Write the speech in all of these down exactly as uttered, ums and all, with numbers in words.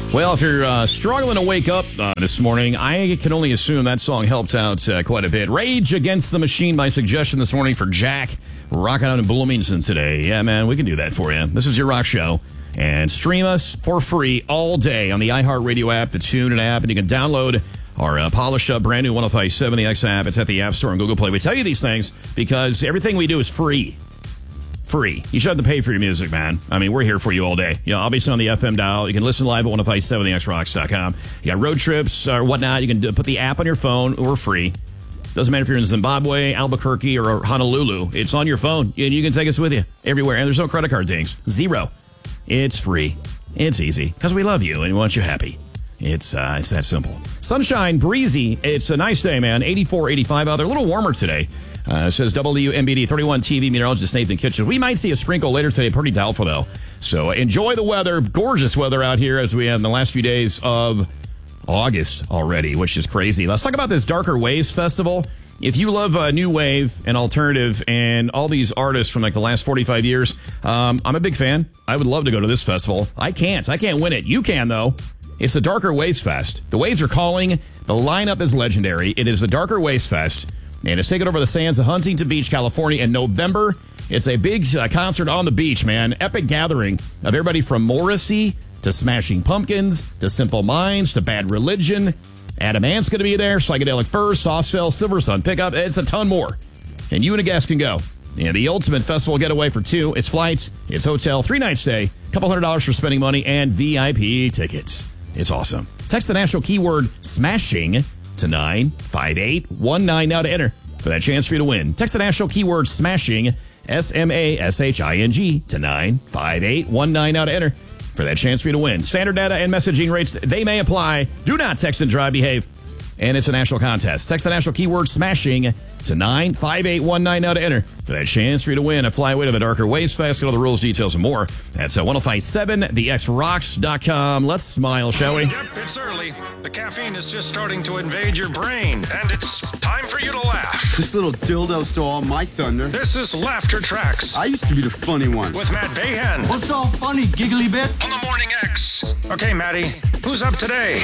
Well, if you're uh, struggling to wake up uh, this morning, I can only assume that song helped out uh, quite a bit. Rage Against the Machine, my suggestion this morning for Jack, rocking out in Bloomington today. Yeah, man, we can do that for you. This is your rock show. And stream us for free all day on the iHeartRadio app, the TuneIn app, and you can download our uh, polished up brand new one oh five seven The X app. It's at the App Store and Google Play. We tell you these things because everything we do is free. Free. You should have to pay for your music, man. I mean, we're here for you all day. You know, obviously on the F M dial. You can listen live at one oh five seven the x rocks dot com. You got road trips or whatnot. You can do, put the app on your phone. We're free. Doesn't matter if you're in Zimbabwe, Albuquerque, or Honolulu. It's on your phone, and you can take us with you everywhere. And there's no credit card dings. Zero. It's free. It's easy because we love you and we want you happy. It's uh, it's that simple. Sunshine, breezy. It's a nice day, man. eighty-four, eighty-five out there. A little warmer today. Uh, says W M B D thirty-one T V meteorologist Nathan Kitchen. We might see a sprinkle later today. Pretty doubtful, though. So enjoy the weather. Gorgeous weather out here as we have in the last few days of August already, which is crazy. Let's talk about this Darker Waves Festival. If you love uh, new wave and alternative and all these artists from like the last forty-five years, um, I'm a big fan. I would love to go to this festival. I can't. I can't win it. You can, though. It's the Darker Waves Fest. The waves are calling. The lineup is legendary. It is the Darker Waves Fest. And it's taking over the sands of Huntington Beach, California in November. It's a big uh, concert on the beach, man. Epic gathering of everybody from Morrissey to Smashing Pumpkins to Simple Minds to Bad Religion. Adam Ant's going to be there. Psychedelic Furs, Soft Cell, Silver Sun Pickup. It's a ton more. And you and a guest can go. And the ultimate festival getaway for two. It's flights, it's hotel, three night stay, a couple hundred dollars for spending money, and V I P tickets. It's awesome. Text the national keyword SMASHING to nine five eight one nine now to enter for that chance for you to win. Text the national keyword SMASHING, S M A S H I N G, to nine five eight one nine now to enter for that chance for you to win. Standard data and messaging rates, they may apply. Do not text and drive, behave. And it's a national contest. Text the national keyword SMASHING to nine five eight one nine now to enter for that chance for you to win and fly away to the Darker Waves Fest. Get all the rules, details, and more. That's at ten fifty-seven the x rocks dot com. Let's smile, shall we? Yep, it's early. The caffeine is just starting to invade your brain, and it's time for you to laugh. This little dildo stole all my thunder. This is Laughter Tracks. I used to be the funny one. With Matt Bayhan. What's so funny, giggly bits? On the Morning X. Okay, Maddie, who's up today?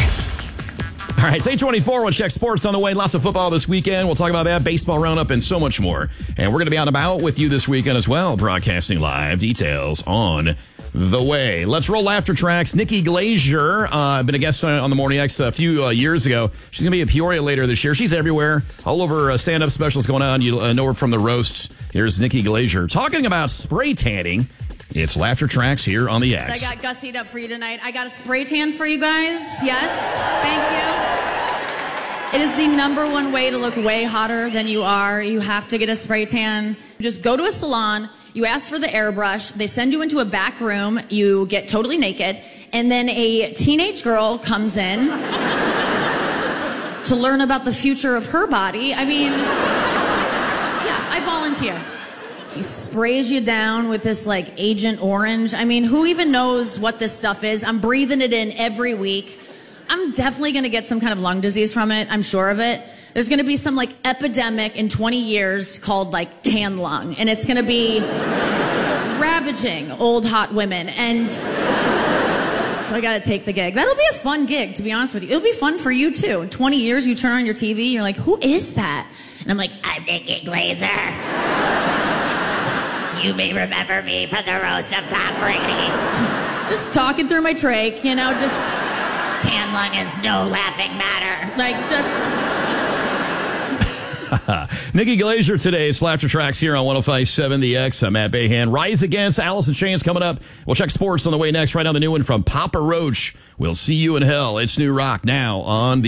All right, it's eight twenty-four. We'll check sports on the way. Lots of football this weekend. We'll talk about that, baseball roundup, and so much more. And we're going to be out and about with you this weekend as well, broadcasting live. Details on the way. Let's roll Laughter Tracks. Nikki Glazer, uh, been a guest on, on the Morning X a few uh, years ago. She's going to be in Peoria later this year. She's everywhere. All over uh, stand-up specials going on. You uh, know her from the roasts. Here's Nikki Glazer talking about spray tanning. It's Laughter Tracks here on the X. I got gussied up for you tonight. I got a spray tan for you guys. Yes, thank you. It is the number one way to look way hotter than you are. You have to get a spray tan. You just go to a salon, you ask for the airbrush, they send you into a back room, you get totally naked, and then a teenage girl comes in to learn about the future of her body. I mean, yeah, I volunteer. He sprays you down with this, like, Agent Orange. I mean, who even knows what this stuff is? I'm breathing it in every week. I'm definitely going to get some kind of lung disease from it. I'm sure of it. There's going to be some, like, epidemic in twenty years called, like, tan lung. And it's going to be ravaging old hot women. And so I got to take the gig. That'll be a fun gig, to be honest with you. It'll be fun for you, too. In twenty years, you turn on your T V, you're like, who is that? And I'm like, I'm Nikki Glazer. You may remember me from the roast of Tom Brady. Just talking through my trach, you know, just... Tan lung is no laughing matter. Like, just... Nikki Glazer today. It's Laughter Tracks here on ten fifty-seven The X. I'm Matt Bayhan. Rise Against Alice in Chains coming up. We'll check sports on the way next. Right now, the new one from Papa Roach. We'll see you in hell. It's new rock now on the